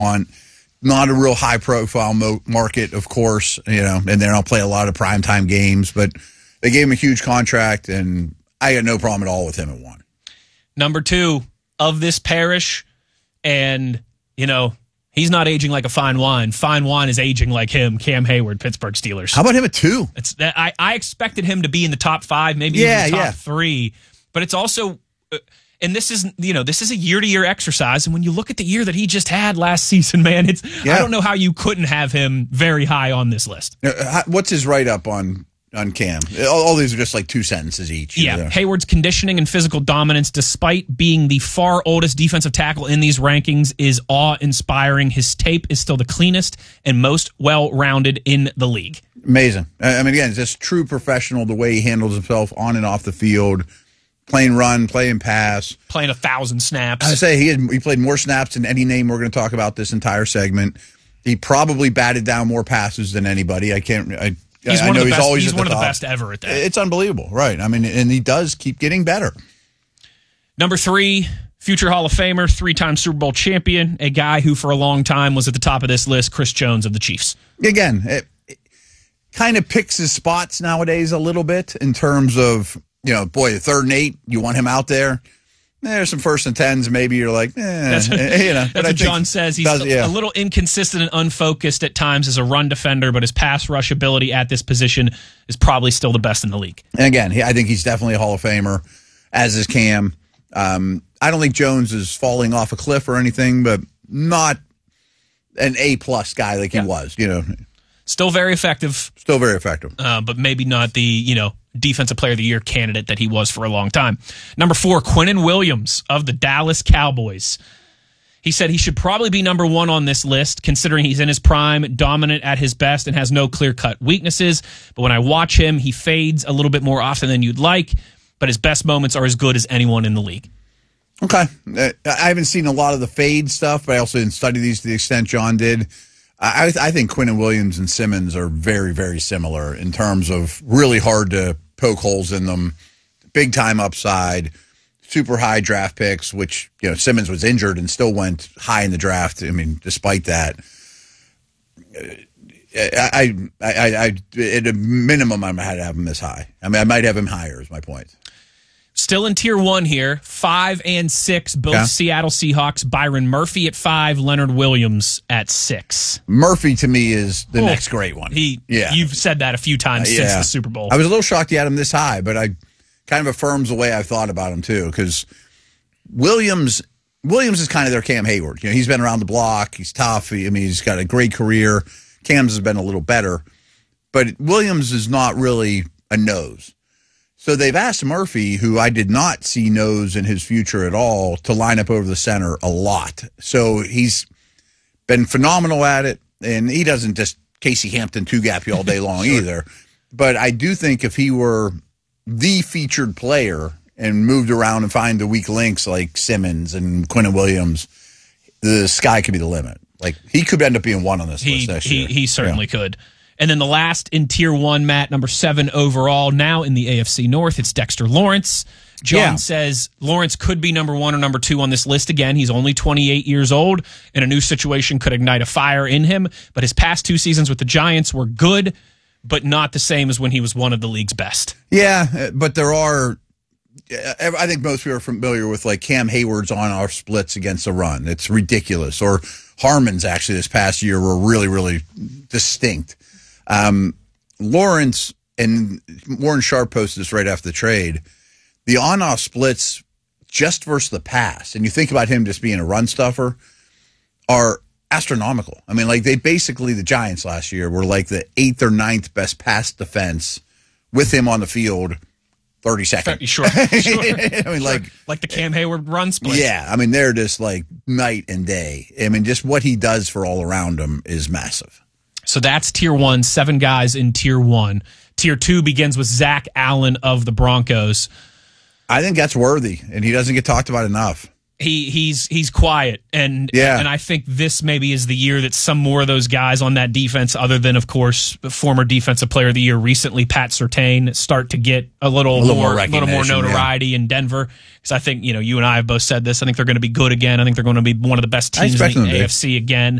on. Not a real high-profile market, of course, and they don't play a lot of primetime games, but they gave him a huge contract, and I had no problem at all with him at 1. Number 2 of this parish, and, he's not aging like a fine wine. Fine wine is aging like him, Cam Hayward, Pittsburgh Steelers. How about him at 2? I expected him to be in the top 5, maybe even the top 3, but it's also... and this is a year-to-year exercise. And when you look at the year that he just had last season, man, I don't know how you couldn't have him very high on this list. What's his write-up on Cam? All these are just like 2 sentences each. Yeah, Hayward's conditioning and physical dominance, despite being the far oldest defensive tackle in these rankings, is awe-inspiring. His tape is still the cleanest and most well-rounded in the league. Amazing. I mean, again, it's just true professional, the way he handles himself on and off the field. Playing run, playing pass. Playing 1,000 snaps. I say he played more snaps than any name we're going to talk about this entire segment. He probably batted down more passes than anybody. He's one of the best ever at that. It's unbelievable, right? I mean, and he does keep getting better. Number 3, future Hall of Famer, 3-time Super Bowl champion, a guy who for a long time was at the top of this list, Chris Jones of the Chiefs. Again, it kind of picks his spots nowadays a little bit in terms of, the 3rd and 8, you want him out there. There's some 1st and 10s, maybe you're like, That's what John says. He's a little inconsistent and unfocused at times as a run defender, but his pass rush ability at this position is probably still the best in the league. And again, I think he's definitely a Hall of Famer, as is Cam. I don't think Jones is falling off a cliff or anything, but not an A-plus guy like he was, Still very effective. But maybe not the, Defensive Player of the Year candidate that he was for a long time. Number 4, Quinnen Williams of the Dallas Cowboys. He said he should probably be number 1 on this list, considering he's in his prime, dominant at his best, and has no clear-cut weaknesses. But when I watch him, he fades a little bit more often than you'd like, but his best moments are as good as anyone in the league. Okay. I haven't seen a lot of the fade stuff, but I also didn't study these to the extent John did. I think Quinnen Williams and Simmons are very, very similar in terms of really hard to poke holes in them, big time upside, super high draft picks, which, Simmons was injured and still went high in the draft. I mean, despite that, I at a minimum, I might have him this high. I mean, I might have him higher is my point. Still in tier 1 here, 5 and 6, both Seattle Seahawks. Byron Murphy at 5, Leonard Williams at 6. Murphy, to me, is the next great one. You've said that a few times since the Super Bowl. I was a little shocked he had him this high, but I kind of affirms the way I've thought about him, too, because Williams is kind of their Cam Hayward. He's been around the block. He's tough. He's got a great career. Cam's has been a little better, but Williams is not really a nose. So they've asked Murphy, who I did not see nose in his future at all, to line up over the center a lot. So he's been phenomenal at it, and he doesn't just Casey Hampton two-gap you all day long either. But I do think if he were the featured player and moved around and find the weak links like Simmons and Quinnen Williams, the sky could be the limit. Like, he could end up being 1 on this list next year. He certainly could. And then the last in tier 1, Matt, number 7 overall, now in the AFC North, it's Dexter Lawrence. John says Lawrence could be number 1 or number 2 on this list again. He's only 28 years old, and a new situation could ignite a fire in him. But his past 2 seasons with the Giants were good, but not the same as when he was one of the league's best. Yeah, but there are... I think most people are familiar with like Cam Hayward's on-off splits against the run. It's ridiculous. Or Harmon's actually this past year were really, really distinct. Lawrence, and Warren Sharp posted this right after the trade, the on-off splits just versus the pass, and you think about him just being a run stuffer, are astronomical. I mean, like the Giants last year were like the 8th or 9th best pass defense with him on the field 30 seconds. Sure. I mean, like the Cam Hayward run split. Yeah, I mean, they're just like night and day. I mean, just what he does for all around him is massive. So that's tier 1, 7 guys in tier 1. Tier 2 begins with Zach Allen of the Broncos. I think that's worthy, and he doesn't get talked about enough. He's quiet, and I think this maybe is the year that some more of those guys on that defense, other than of course former Defensive Player of the Year recently Pat Surtain, start to get a little more notoriety in Denver. Because I think you and I have both said this. I think they're going to be good again. I think they're going to be one of the best teams in the AFC again.